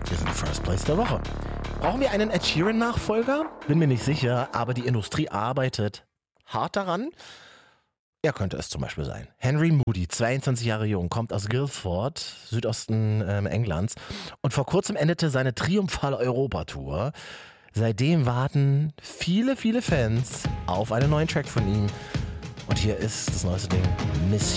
Hier sind die First Place der Woche. Brauchen wir einen Ed Sheeran-Nachfolger? Bin mir nicht sicher, aber die Industrie arbeitet hart daran. Er könnte es zum Beispiel sein. Henry Moody, 22 Jahre jung, kommt aus Guildford, Südosten Englands. Und vor kurzem endete seine triumphale Europatour. Seitdem warten viele, viele Fans auf einen neuen Track von ihm. Und hier ist das neueste Ding, Miss